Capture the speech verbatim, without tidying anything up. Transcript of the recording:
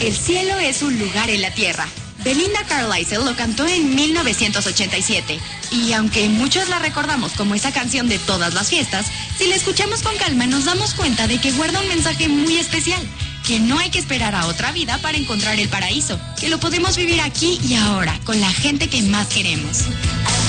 El cielo es un lugar en la tierra. Belinda Carlisle lo cantó en mil novecientos ochenta y siete. Y aunque muchos la recordamos como esa canción de todas las fiestas, si la escuchamos con calma nos damos cuenta de que guarda un mensaje muy especial. Que no hay que esperar a otra vida para encontrar el paraíso. Que lo podemos vivir aquí y ahora, con la gente que más queremos.